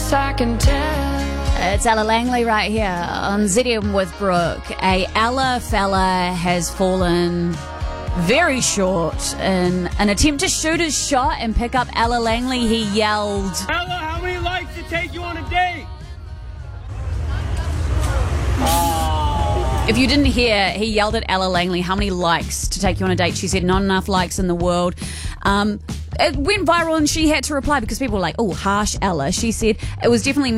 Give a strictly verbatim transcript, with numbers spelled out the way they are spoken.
Yes, I can tell. It's Ella Langley right here on Z M with Brooke. A Ella fella has fallen very short in an attempt to shoot his shot and pick up Ella Langley. He yelled, Ella, how many likes to take you on a date? if you didn't hear, he yelled at Ella Langley, how many likes to take you on a date? She said, not enough likes in the world. Um, it went viral and she had to reply because people were like, oh, harsh Ella. She said, it was definitely